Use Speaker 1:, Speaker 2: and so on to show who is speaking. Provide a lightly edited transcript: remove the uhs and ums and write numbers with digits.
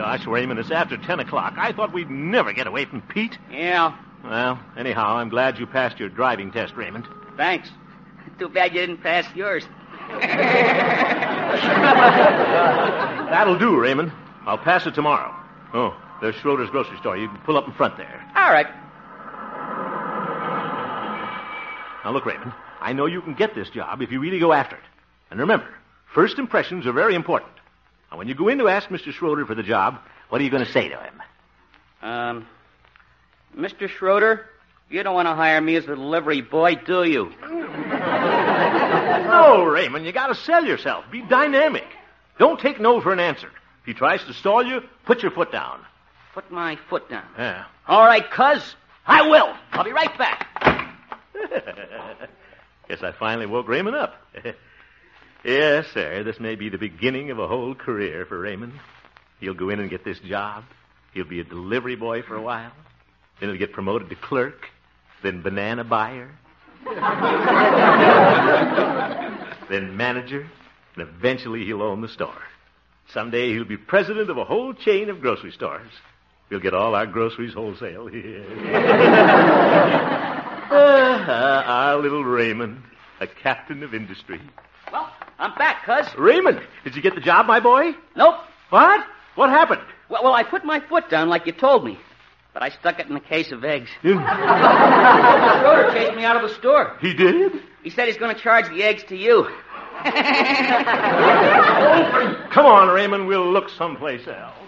Speaker 1: Gosh, Raymond, it's after 10 o'clock. I thought we'd never get away from Pete.
Speaker 2: Yeah,
Speaker 1: Well, anyhow, I'm glad you passed your driving test, Raymond.
Speaker 2: thanks. Too bad you didn't pass yours.
Speaker 1: That'll do, Raymond. I'll pass it tomorrow. Oh, there's Schroeder's grocery store. You can pull up in front there.
Speaker 2: All right.
Speaker 1: Now, look, Raymond, I know you can get this job if you really go after it. And remember, first impressions are very important. Now, when you go in to ask Mr. Schroeder for the job, what are you going to say to him?
Speaker 2: Mr. Schroeder, you don't want to hire me as a delivery boy, do you?
Speaker 1: No, Raymond, you got to sell yourself. Be dynamic. Don't take no for an answer. If he tries to stall you, put your foot down.
Speaker 2: Put my foot down.
Speaker 1: Yeah.
Speaker 2: All right, cuz. I will. I'll be right back.
Speaker 1: Guess I finally woke Raymond up. Yes, sir, this may be the beginning of a whole career for Raymond. He'll go in and get this job. He'll be a delivery boy for a while. Then he'll get promoted to clerk, then banana buyer, then manager, and eventually he'll own the store. Someday he'll be president of a whole chain of grocery stores. We'll get all our groceries wholesale. Our little Raymond, a captain of industry.
Speaker 2: Well, I'm back, cuz.
Speaker 1: Raymond, did you get the job, my boy?
Speaker 2: Nope.
Speaker 1: What? What happened?
Speaker 2: Well, I put my foot down like you told me. But I stuck it in a case of eggs.
Speaker 1: You-
Speaker 2: Schroeder chased me out of the store.
Speaker 1: He did?
Speaker 2: He said he's going to charge the eggs to you.
Speaker 1: Come on, Raymond, we'll look someplace else.